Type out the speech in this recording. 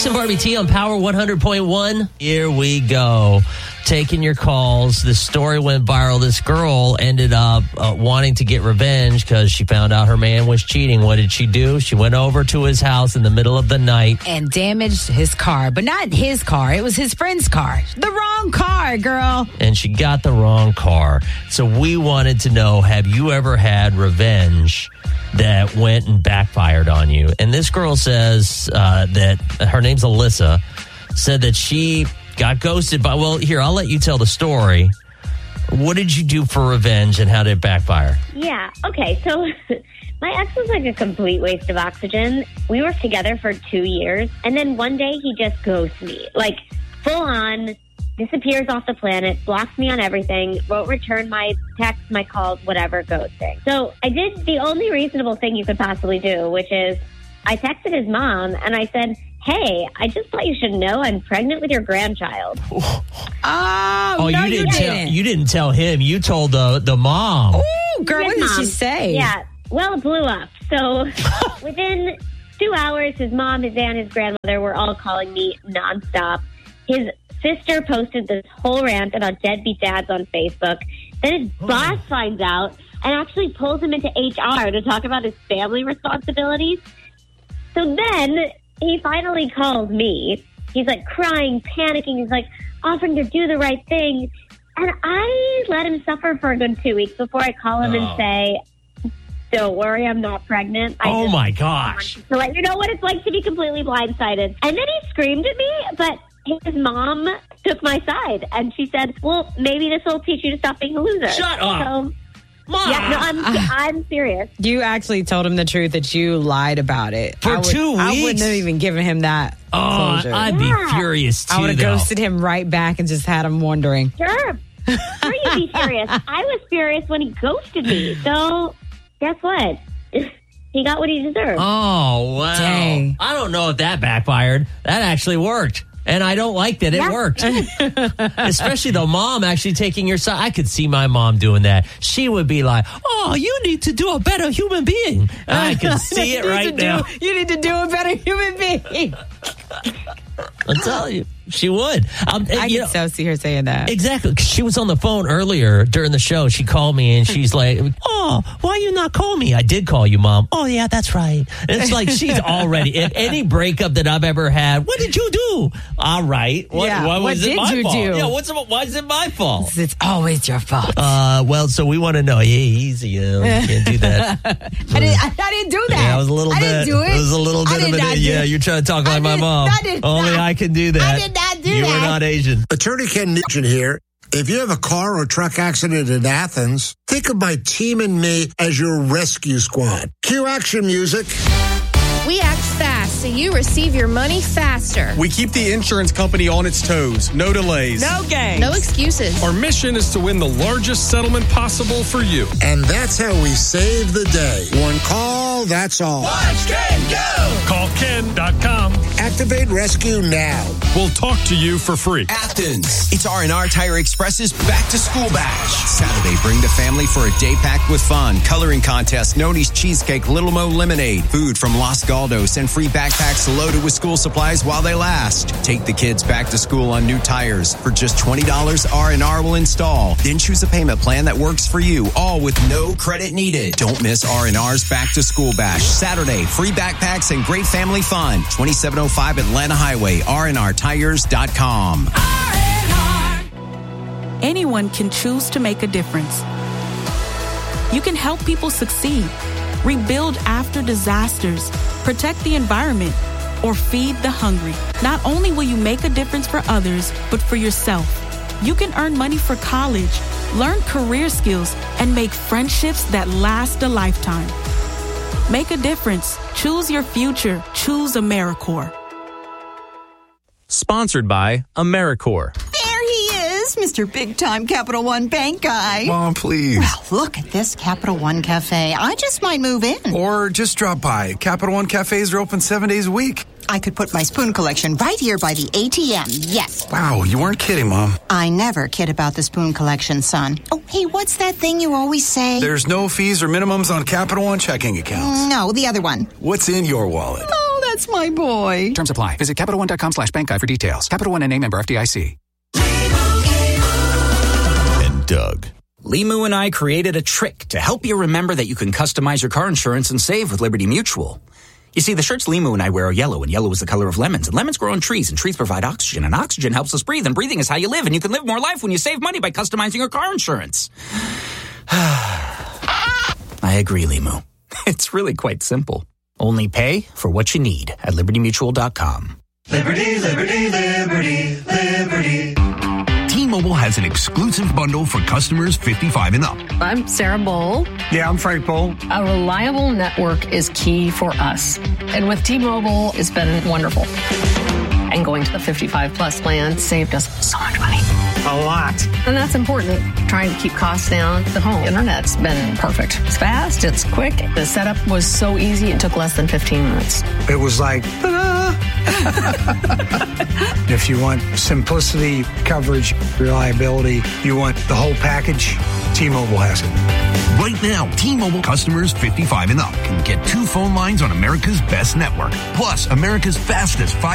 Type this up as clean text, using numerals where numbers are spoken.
and Barbie T on Power 100.1. Here we go. Taking your calls. This story went viral. This girl ended up wanting to get revenge because she found out her man was cheating. What did she do? She went over to his house in the middle of the night and damaged his car. But not his car. It was his friend's car. The wrong car, girl. And she got the wrong car. So we wanted to know, have you ever had revenge that went and backfired on you? And this girl says that her name's Alyssa, said that she got ghosted by, well, here, I'll let you tell the story. What did you do for revenge and how did it backfire? Yeah, okay, so my ex was like a complete waste of oxygen. We were together for 2 years, and then one day he just ghosts me. Like, full on, disappears off the planet, blocks me on everything, won't return my texts, my calls, whatever, ghosting. So I did the only reasonable thing you could possibly do, which is I texted his mom, and I said, hey, I just thought you should know I'm pregnant with your grandchild. Oh, no, you didn't. You didn't tell him. You told the mom. Oh, girl, what did she say? Yeah, well, it blew up. So within 2 hours, his mom, his aunt, his grandmother were all calling me nonstop. His sister posted this whole rant about deadbeat dads on Facebook. Then his boss finds out and actually pulls him into HR to talk about his family responsibilities. So then he finally calls me. He's like crying, panicking. He's like offering to do the right thing. And I let him suffer for a good 2 weeks before I call him and say, don't worry, I'm not pregnant. Oh my gosh. To let you know what it's like to be completely blindsided. And then he screamed at me, but his mom took my side. And she said, well, maybe this will teach you to stop being a loser. Shut up. So, Mom. yeah, no, I'm serious. You actually told him the truth that you lied about it. For 2 weeks? I wouldn't have even given him that closure. I'd be furious too, I would have ghosted him right back and just had him wondering. Sure you'd be furious. I was furious when he ghosted me. So, guess what? He got what he deserved. Oh, wow. Dang. I don't know if that backfired. That actually worked. And I don't like that it worked. Especially the mom actually taking your side. I could see my mom doing that. She would be like, oh, you need to do a better human being. I can see it right now. You need to do a better human being. I'm telling you. She would. I can so see her saying that. Exactly. She was on the phone earlier during the show. She called me and she's like, oh, why you not call me? I did call you, Mom. Oh, yeah, that's right. And it's like she's already, in any breakup that I've ever had, what did you do? All right. What was it my fault? Yeah, why is it my fault? It's always your fault. Well, so we want to know. Yeah, easy. You can't do that. I didn't do that. Yeah, it was a little bit. I didn't do it. It was a little bit of it. Yeah, you're trying to talk like my mom. Only I can do that. I did not do you that. You are not Asian. Attorney Ken Nugent here. If you have a car or truck accident in Athens, think of my team and me as your rescue squad. Cue action music. We act fast so you receive your money faster. We keep the insurance company on its toes. No delays. No games. No excuses. Our mission is to win the largest settlement possible for you. And that's how we save the day. One call, that's all. Watch Ken go! Call Ken.com. Activate rescue now. We'll talk to you for free. Athens, it's R&R Tire Express's Back to School Bash. Saturday, bring the family for a day packed with fun. Coloring contest, Noni's Cheesecake, Little Mo Lemonade, food from Los Galdos, and free backpacks loaded with school supplies while they last. Take the kids back to school on new tires. For just $20, R&R will install. Then choose a payment plan that works for you, all with no credit needed. Don't miss R&R's Back to School Bash. Saturday, free backpacks and great family fun. 2705 Atlanta Highway, rnrtires.com. Anyone can choose to make a difference. You can help people succeed, rebuild after disasters, protect the environment, or feed the hungry. Not only will you make a difference for others, but for yourself. You can earn money for college, learn career skills, and make friendships that last a lifetime. Make a difference. Choose your future. Choose AmeriCorps. Sponsored by AmeriCorps. There he is, Mr. Big-Time Capital One Bank guy. Mom, please. Well, look at this Capital One Cafe. I just might move in. Or just drop by. Capital One Cafes are open 7 days a week. I could put my spoon collection right here by the ATM, yes. Wow, you weren't kidding, Mom. I never kid about the spoon collection, son. Oh, hey, what's that thing you always say? There's no fees or minimums on Capital One checking accounts. No, the other one. What's in your wallet? Oh, That's my boy. Terms apply. Visit CapitalOne.com/bank guide for details. Capital One NA, member FDIC. And Doug. Limu and I created a trick to help you remember that you can customize your car insurance and save with Liberty Mutual. You see, the shirts Limu and I wear are yellow, and yellow is the color of lemons. And lemons grow on trees, and trees provide oxygen, and oxygen helps us breathe, and breathing is how you live, and you can live more life when you save money by customizing your car insurance. I agree, Limu. It's really quite simple. Only pay for what you need at LibertyMutual.com. Liberty, liberty, liberty, liberty. T-Mobile has an exclusive bundle for customers 55 and up. I'm Sarah Bowl. Yeah, I'm Frank Bowl. A reliable network is key for us. And with T-Mobile, it's been wonderful. And going to the 55 plus plan saved us so much money. A lot. And that's important. Trying to keep costs down. The home internet's been perfect. It's fast. It's quick. The setup was so easy. It took less than 15 minutes. It was like, ta-da! If you want simplicity, coverage, reliability, you want the whole package, T-Mobile has it. Right now, T-Mobile customers 55 and up can get 2 phone lines on America's best network. Plus, America's fastest 5